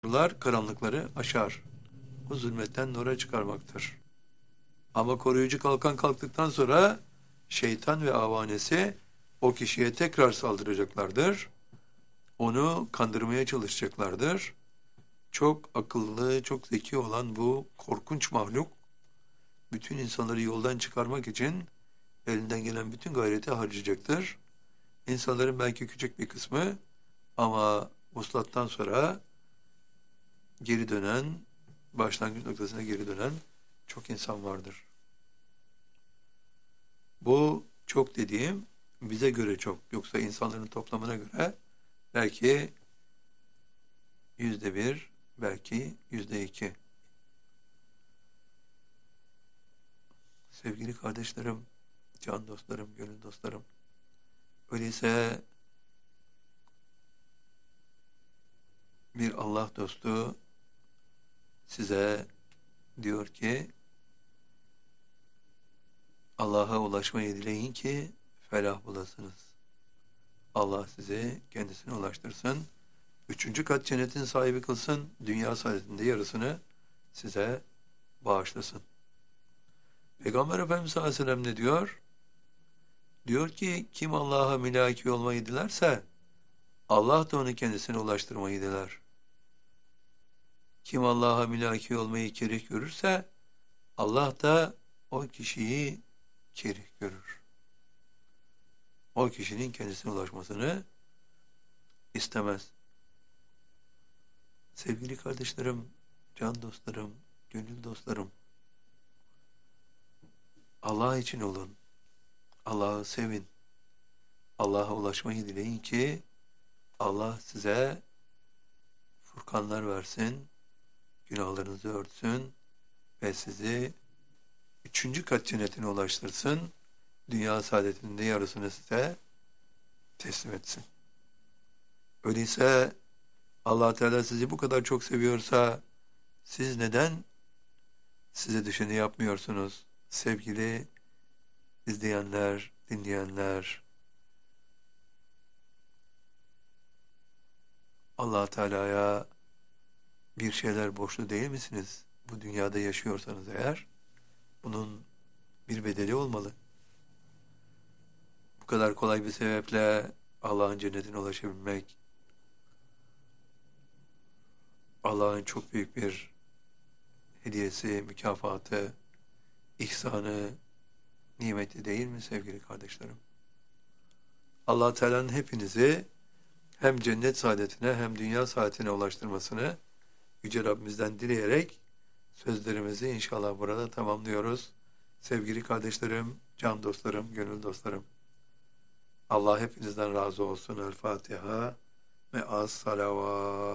Nurlar karanlıkları aşar. Bu zulmetten nura çıkarmaktır. Ama koruyucu kalkan kalktıktan sonra şeytan ve avanesi o kişiye tekrar saldıracaklardır. Onu kandırmaya çalışacaklardır. Çok akıllı, çok zeki olan bu korkunç mahluk, bütün insanları yoldan çıkarmak için elinden gelen bütün gayreti harcayacaktır. İnsanların belki küçük bir kısmı ama vuslattan sonra geri dönen, başlangıç noktasına geri dönen çok insan vardır. Bu çok dediğim bize göre çok. Yoksa insanların toplamına göre belki %1, belki %2. Sevgili kardeşlerim, can dostlarım, gönül dostlarım. Öyleyse bir Allah dostu size diyor ki Allah'a ulaşmayı dileyin ki felah bulasınız. Allah sizi kendisine ulaştırsın. 3. kat cennetin sahibi kılsın. Dünya saadetinde yarısını size bağışlasın. Peygamber Efendimiz sallallahu aleyhi ve sellem ne diyor? Diyor ki kim Allah'a mülaki olmayı dilerse Allah da onu kendisine ulaştırmayı diler. Kim Allah'a mülaki olmayı kerih görürse Allah da o kişiyi kerih görür. O kişinin kendisine ulaşmasını istemez. Sevgili kardeşlerim, can dostlarım, gönül dostlarım, Allah için olun. Allah'ı sevin. Allah'a ulaşmayı dileyin ki Allah size furkanlar versin, günahlarınızı örtsün ve sizi 3. kat cennetine ulaştırsın. Dünya saadetinin de yarısını size teslim etsin. Öyleyse Allah Teala sizi bu kadar çok seviyorsa siz neden size düşeni yapmıyorsunuz? Sevgili izleyenler, dinleyenler, Allah Teala'ya bir şeyler borçlu değil misiniz? Bu dünyada yaşıyorsanız eğer bunun bir bedeli olmalı. Bu kadar kolay bir sebeple Allah'ın cennetine ulaşabilmek, Allah'ın çok büyük bir hediyesi, mükafatı, ihsanı, nimeti değil mi sevgili kardeşlerim? Allah Teala'nın hepinizi hem cennet saadetine hem dünya saadetine ulaştırmasını Yüce Rabbimizden dileyerek sözlerimizi inşallah burada tamamlıyoruz. Sevgili kardeşlerim, can dostlarım, gönül dostlarım. Allah hepinizden razı olsun. El Fatiha ve as salavat.